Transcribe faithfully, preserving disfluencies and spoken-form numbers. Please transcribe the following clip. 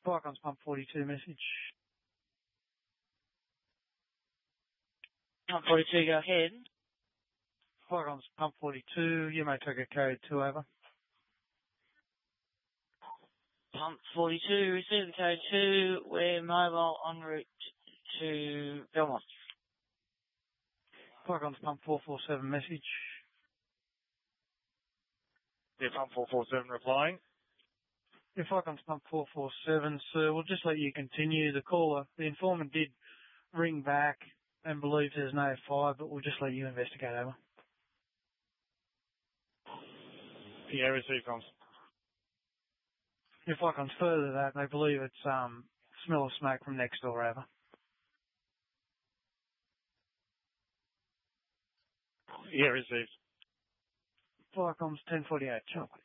Viacom's Pump forty-two message. Pump forty-two, go ahead. Viacom's Pump forty-two, you may take a code two over. Pump forty-two, receive the code two, we're mobile en route to Belmont. Viacom's Pump four forty-seven message. Yeah, Pump four forty-seven replying. If Viacom's Pump four forty-seven, sir, we'll just let you continue. The caller, the informant did ring back and believes there's no fire, but we'll just let you investigate, over. Yeah, receive comms. If Viacom's further that, they believe it's um smell of smoke from next door, over. Yeah, received. Viacom's ten forty-eight, Chocolate.